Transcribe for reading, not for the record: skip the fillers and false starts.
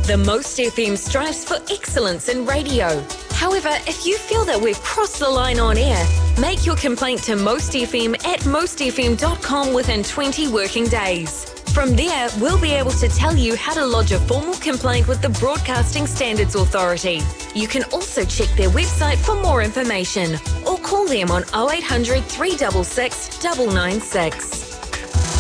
The Most FM strives for excellence in radio. However, if you feel that we've crossed the line on air, make your complaint to Most FM at mostfm.com within 20 working days. From there, we'll be able to tell you how to lodge a formal complaint with the Broadcasting Standards Authority. You can also check their website for more information or call them on 0800 366 996.